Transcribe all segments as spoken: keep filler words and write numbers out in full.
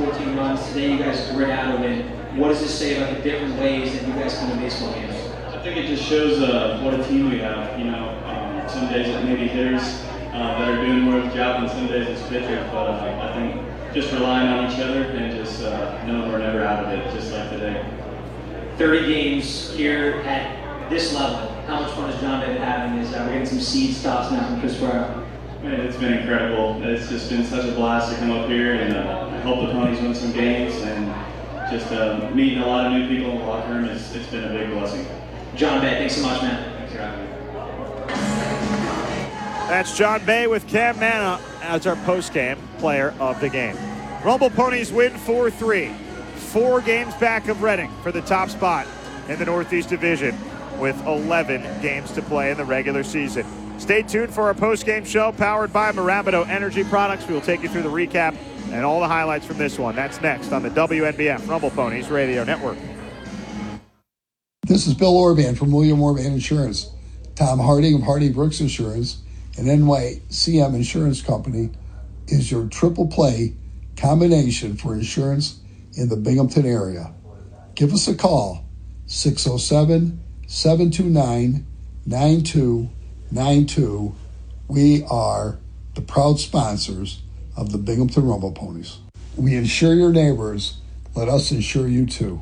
fourteen runs. Today you guys grit out of it. What does this say about the different ways that you guys come to baseball games? I think it just shows uh, what a team we have. You know, um, some days it maybe hitters uh, that are doing more of the job, and some days it's pitchers. But uh, I think just relying on each other and just uh, knowing we're never out of it, just like today. thirty games here at this level. How much fun has John been having? Is uh, we're getting some seeds tossed now from Chris Suero. Man, it's been incredible. It's just been such a blast to come up here and uh, help the Ponies win some games, and just uh, meeting a lot of new people in the locker room. It's, it's been a big blessing. John Bay, thanks so much, man. Thanks for having me. That's John Bay with Cam Manna as our post-game player of the game. Rumble Ponies win four three. Four games back of Reading for the top spot in the Northeast Division with eleven games to play in the regular season. Stay tuned for our post-game show powered by Mirabito Energy Products. We will take you through the recap and all the highlights from this one. That's next on the W N B F Rumble Ponies Radio Network. This is Bill Orban from William Orban Insurance. Tom Harding of Harding Brooks Insurance and N Y C M Insurance Company is your triple play combination for insurance in the Binghamton area. Give us a call, six oh seven, seven two nine, nine two nine two. We are the proud sponsors of the Binghamton Rumble Ponies. We insure your neighbors. Let us insure you too.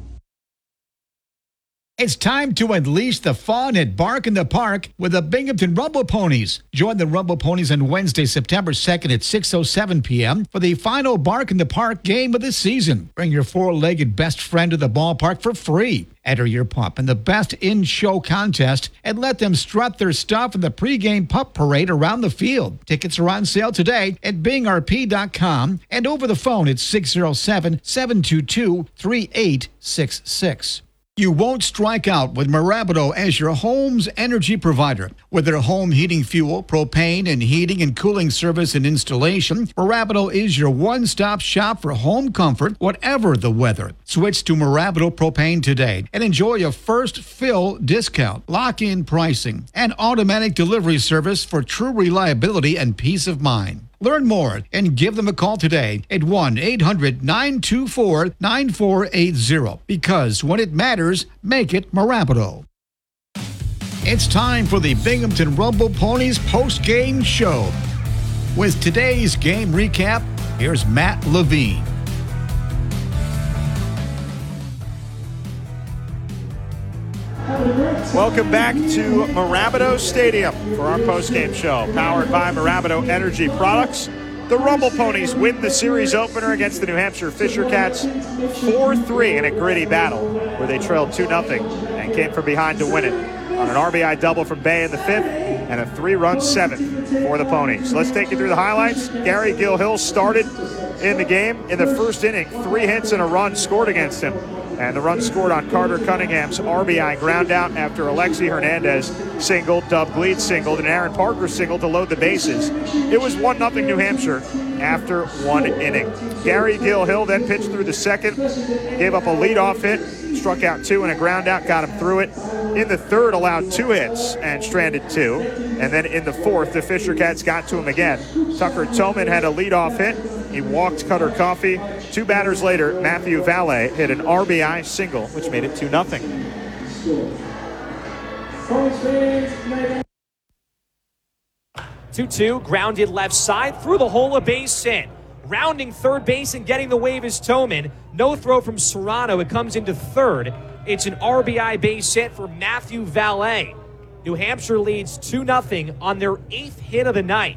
It's time to unleash the fun at Bark in the Park with the Binghamton Rumble Ponies. Join the Rumble Ponies on Wednesday, September second at six oh seven p.m. for the final Bark in the Park game of the season. Bring your four-legged best friend to the ballpark for free. Enter your pup in the best in-show contest and let them strut their stuff in the pregame pup parade around the field. Tickets are on sale today at bing r p dot com and over the phone at six oh seven, seven two two, three eight six six. You won't strike out with Mirabito as your home's energy provider. With their home heating fuel, propane, and heating and cooling service and installation, Mirabito is your one-stop shop for home comfort, whatever the weather. Switch to Mirabito Propane today and enjoy a first fill discount, lock-in pricing, and automatic delivery service for true reliability and peace of mind. Learn more and give them a call today at one eight hundred, nine two four, nine four eight zero. Because when it matters, make it Mirabito. It's time for the Binghamton Rumble Ponies post-game show. With today's game recap, here's Matt Levine. Welcome back to Mirabito Stadium for our postgame show, powered by Mirabito Energy Products. The Rumble Ponies win the series opener against the New Hampshire Fisher Cats four three in a gritty battle where they trailed two nothing and came from behind to win it on an R B I double from Bay in the fifth and a three-run seventh for the Ponies. Let's take you through the highlights. Gary Gilhill started in the game. In the first inning, three hits and a run scored against him. And the run scored on Carter Cunningham's R B I ground out after Alexi Hernandez singled, Dub Gleed singled, and Aaron Parker singled to load the bases. It was one nothing New Hampshire after one inning. Gary Gilhill then pitched through the second, gave up a leadoff hit, struck out two and a ground out, got him through it. In the third, allowed two hits and stranded two. And then in the fourth, the Fisher Cats got to him again. Tucker Toman had a leadoff hit. He walked Cutter Coffey. Two batters later, Matthew Valle hit an R B I single, which made it two nothing. two two, grounded left side, through the hole, a base hit. Rounding third base and getting the wave is Toman. No throw from Serrano. It comes into third. It's an R B I base hit for Matthew Valle. New Hampshire leads two nothing on their eighth hit of the night.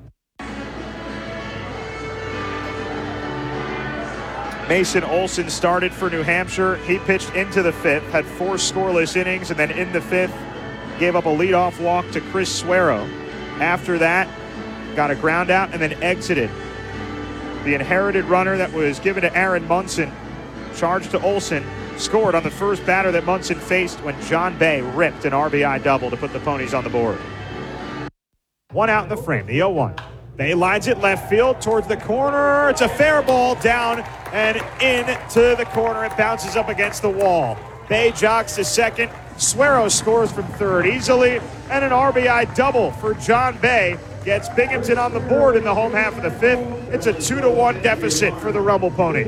Mason Olson started for New Hampshire. He pitched into the fifth, had four scoreless innings, and then in the fifth, gave up a leadoff walk to Chris Suero. After that, got a ground out and then exited. The inherited runner that was given to Aaron Munson, charged to Olson, scored on the first batter that Munson faced when John Bay ripped an R B I double to put the Ponies on the board. One out in the frame, the oh one. Bay lines it left field towards the corner. It's a fair ball down and into the corner. It bounces up against the wall. Bay jogs to second. Suero scores from third easily. And an R B I double for John Bay gets Binghamton on the board in the home half of the fifth. It's a two to one deficit for the Rumble Ponies.